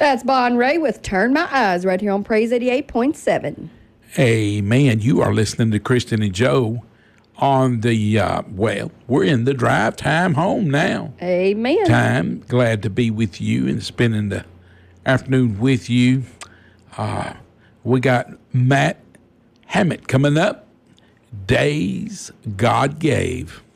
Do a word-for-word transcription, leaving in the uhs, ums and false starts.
That's Bon Ray with Turn My Eyes right here on Praise eighty-eight point seven. Amen. You are listening to Kristen and Joe on the, uh, well, we're in the drive time home now. Amen. Time. Glad to be with you and spending the afternoon with you. Uh, we got Matt Hammett coming up. Days God Gave.